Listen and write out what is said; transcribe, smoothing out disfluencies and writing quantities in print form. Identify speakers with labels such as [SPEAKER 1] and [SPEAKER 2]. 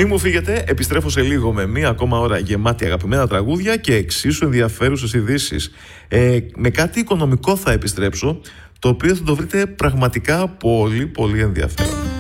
[SPEAKER 1] Μη μου φύγετε, επιστρέφω σε λίγο με μία ακόμα ώρα γεμάτη αγαπημένα τραγούδια και εξίσου ενδιαφέρουσες ειδήσεις. Με κάτι οικονομικό θα επιστρέψω, το οποίο θα το βρείτε πραγματικά πολύ πολύ ενδιαφέρον.